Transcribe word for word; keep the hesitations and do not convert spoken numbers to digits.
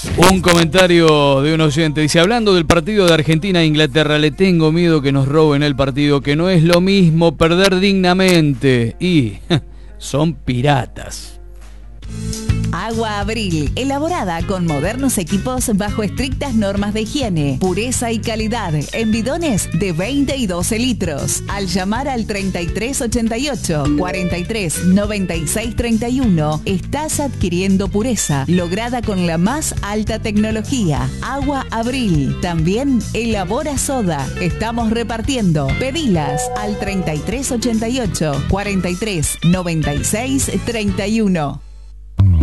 Un comentario de un oyente dice, hablando del partido de Argentina e Inglaterra, le tengo miedo que nos roben el partido, que no es lo mismo perder dignamente y son piratas. Agua Abril, elaborada con modernos equipos bajo estrictas normas de higiene, pureza y calidad, en bidones de veinte y doce litros. Al llamar al treinta y tres ochenta y ocho, cuarenta y tres noventa y seis treinta y uno, estás adquiriendo pureza, lograda con la más alta tecnología. Agua Abril, también elabora soda. Estamos repartiendo. Pedilas al treinta y tres ochenta y ocho, cuarenta y tres noventa y seis treinta y uno.